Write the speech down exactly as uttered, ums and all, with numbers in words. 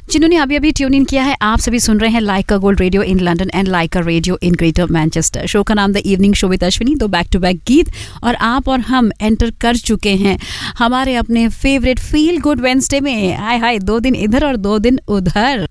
जिन्होंने अभी अभी ट्यून इन किया है, आप सभी सुन रहे हैं लाइका gold radio in London and Lyca radio in greater Manchester. Show का नाम the evening show with Ashwini, दो बैक टू बैक गीत, और आप और हम एंटर कर चुके हैं हमारे अपने फेवरेट फील गुड वेडनेसडे में। हाय हाय, दो दिन इधर और दो दिन उधर।